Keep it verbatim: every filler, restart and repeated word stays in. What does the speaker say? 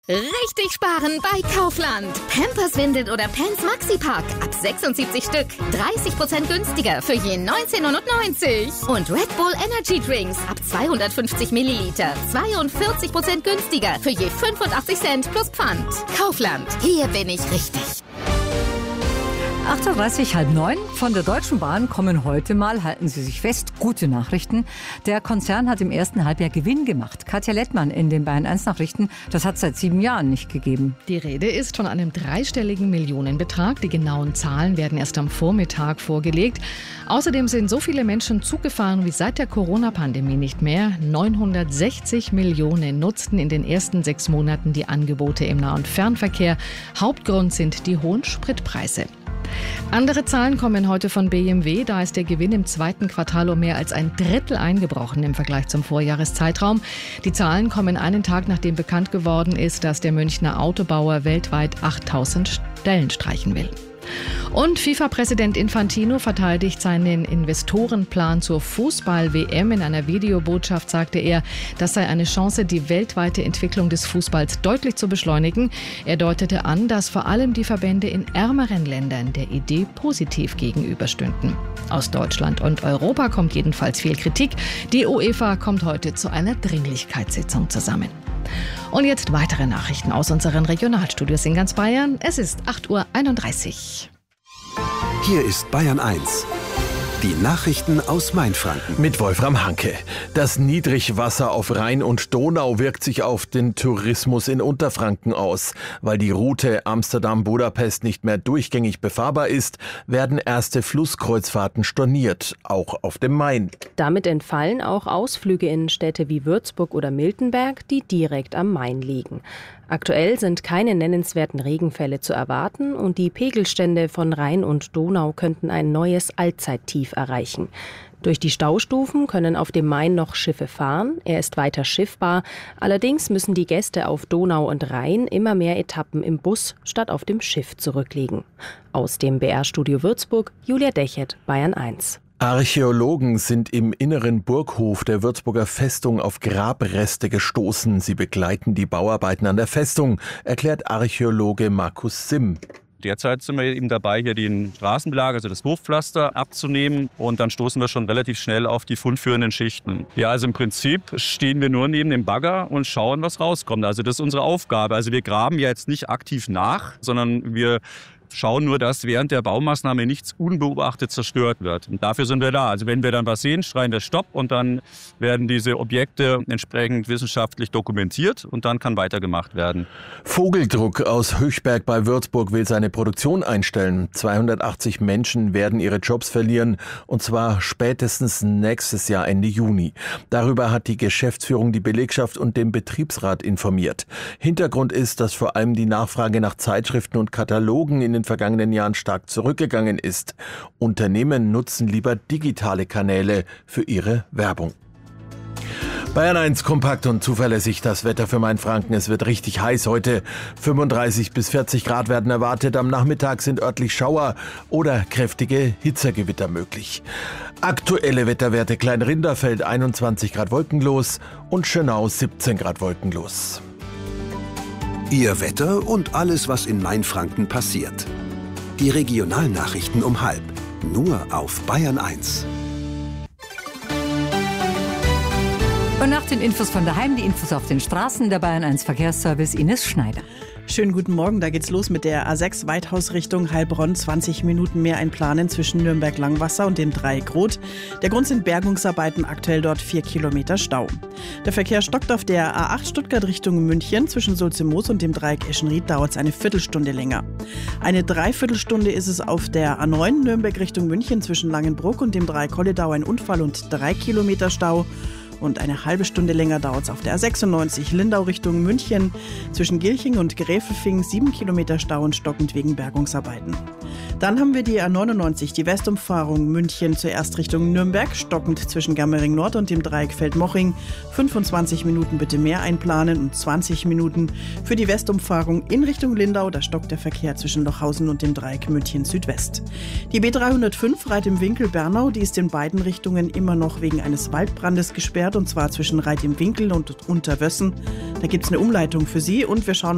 Richtig sparen bei Kaufland. Pampers, Windeln oder Pants Maxipack ab sechsundsiebzig Stück. dreißig Prozent günstiger für je neunzehn neunundneunzig. Und Red Bull Energy Drinks ab zweihundertfünfzig Milliliter. zweiundvierzig Prozent günstiger für je fünfundachtzig Cent plus Pfand. Kaufland. Hier bin ich richtig. acht Uhr dreißig, halb neun. Von der Deutschen Bahn kommen heute mal, halten Sie sich fest, gute Nachrichten. Der Konzern hat im ersten Halbjahr Gewinn gemacht. Katja Lettmann in den Bayern eins Nachrichten. Das hat es seit sieben Jahren nicht gegeben. Die Rede ist von einem dreistelligen Millionenbetrag. Die genauen Zahlen werden erst am Vormittag vorgelegt. Außerdem sind so viele Menschen Zug gefahren wie seit der Corona-Pandemie nicht mehr. neunhundertsechzig Millionen nutzten in den ersten sechs Monaten die Angebote im Nah- und Fernverkehr. Hauptgrund sind die hohen Spritpreise. Andere Zahlen kommen heute von B M W. Da ist der Gewinn im zweiten Quartal um mehr als ein Drittel eingebrochen im Vergleich zum Vorjahreszeitraum. Die Zahlen kommen einen Tag, nachdem bekannt geworden ist, dass der Münchner Autobauer weltweit achttausend Stellen streichen will. Und FIFA-Präsident Infantino verteidigt seinen Investorenplan zur Fußball-W M. In einer Videobotschaft sagte er, das sei eine Chance, die weltweite Entwicklung des Fußballs deutlich zu beschleunigen. Er deutete an, dass vor allem die Verbände in ärmeren Ländern der Idee positiv gegenüberstünden. Aus Deutschland und Europa kommt jedenfalls viel Kritik. Die UEFA kommt heute zu einer Dringlichkeitssitzung zusammen. Und jetzt weitere Nachrichten aus unseren Regionalstudios in ganz Bayern. Es ist acht Uhr einunddreißig. Hier ist Bayern eins. Die Nachrichten aus Mainfranken. Mit Wolfram Hanke. Das Niedrigwasser auf Rhein und Donau wirkt sich auf den Tourismus in Unterfranken aus. Weil die Route Amsterdam-Budapest nicht mehr durchgängig befahrbar ist, werden erste Flusskreuzfahrten storniert, auch auf dem Main. Damit entfallen auch Ausflüge in Städte wie Würzburg oder Miltenberg, die direkt am Main liegen. Aktuell sind keine nennenswerten Regenfälle zu erwarten und die Pegelstände von Rhein und Donau könnten ein neues Allzeittief erreichen. Durch die Staustufen können auf dem Main noch Schiffe fahren, er ist weiter schiffbar. Allerdings müssen die Gäste auf Donau und Rhein immer mehr Etappen im Bus statt auf dem Schiff zurücklegen. Aus dem B R-Studio Würzburg, Julia Dechert, Bayern eins. Archäologen sind im inneren Burghof der Würzburger Festung auf Grabreste gestoßen. Sie begleiten die Bauarbeiten an der Festung, erklärt Archäologe Markus Simm. Derzeit sind wir eben dabei, hier den Straßenbelag, also das Hofpflaster, abzunehmen. Und dann stoßen wir schon relativ schnell auf die fundführenden Schichten. Ja, also im Prinzip stehen wir nur neben dem Bagger und schauen, was rauskommt. Also das ist unsere Aufgabe. Also wir graben ja jetzt nicht aktiv nach, sondern wir schauen nur, dass während der Baumaßnahme nichts unbeobachtet zerstört wird. Und dafür sind wir da. Also wenn wir dann was sehen, schreien wir Stopp und dann werden diese Objekte entsprechend wissenschaftlich dokumentiert und dann kann weitergemacht werden. Vogeldruck aus Höchberg bei Würzburg will seine Produktion einstellen. zweihundertachtzig Menschen werden ihre Jobs verlieren und zwar spätestens nächstes Jahr Ende Juni. Darüber hat die Geschäftsführung die Belegschaft und den Betriebsrat informiert. Hintergrund ist, dass vor allem die Nachfrage nach Zeitschriften und Katalogen in den vergangenen Jahren stark zurückgegangen ist. Unternehmen nutzen lieber digitale Kanäle für ihre Werbung. Bayern eins kompakt und zuverlässig das Wetter für Mainfranken. Es wird richtig heiß heute. fünfunddreißig bis vierzig Grad werden erwartet. Am Nachmittag sind örtlich Schauer oder kräftige Hitzegewitter möglich. Aktuelle Wetterwerte: Kleinrinderfeld einundzwanzig Grad wolkenlos und Schönau siebzehn Grad wolkenlos. Ihr Wetter und alles, was in Mainfranken passiert. Die Regionalnachrichten um halb. Nur auf Bayern eins. Und nach den Infos von daheim, die Infos auf den Straßen, der Bayern eins Verkehrsservice, Ines Schneider. Schönen guten Morgen, da geht's los mit der A sechs Weithaus Richtung Heilbronn. zwanzig Minuten mehr einplanen zwischen Nürnberg-Langwasser und dem Dreieck Rot. Der Grund sind Bergungsarbeiten, aktuell dort vier Kilometer Stau. Der Verkehr stockt auf der A acht Stuttgart Richtung München. Zwischen Sulze-Moos und dem Dreieck Eschenried dauert es eine Viertelstunde länger. Eine Dreiviertelstunde ist es auf der A neun Nürnberg Richtung München zwischen Langenbruck und dem Dreieck Holledau, ein Unfall und drei Kilometer Stau. Und eine halbe Stunde länger dauert es auf der A sechsundneunzig Lindau Richtung München. Zwischen Gilching und Gräfelfing sieben Kilometer Stau und stockend wegen Bergungsarbeiten. Dann haben wir die A neunundneunzig, die Westumfahrung München zuerst Richtung Nürnberg, stockend zwischen Gammering Nord und dem Dreieck Feldmoching. fünfundzwanzig Minuten bitte mehr einplanen und zwanzig Minuten für die Westumfahrung in Richtung Lindau. Da stockt der Verkehr zwischen Lochhausen und dem Dreieck München Südwest. Die B dreihundertfünf Reit im Winkel Bernau, die ist in beiden Richtungen immer noch wegen eines Waldbrandes gesperrt, und zwar zwischen Reit im Winkel und Unterwössen. Da gibt es eine Umleitung für Sie und wir schauen